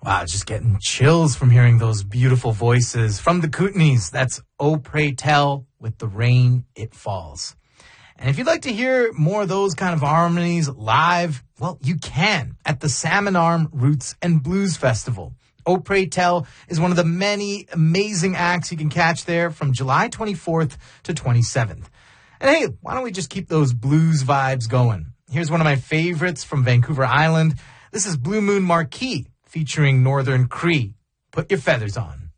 Wow, just getting chills from hearing those beautiful voices from the Kootenays. That's "Oh Pray Tell" with "The Rain It Falls." And if you'd like to hear more of those kind of harmonies live, well, you can at the Salmon Arm Roots and Blues Festival. "Oh Pray Tell" is one of the many amazing acts you can catch there from July 24th to 27th. And hey, why don't we just keep those blues vibes going? Here's one of my favorites from Vancouver Island. This is Blue Moon Marquee featuring Northern Cree. Put your feathers on.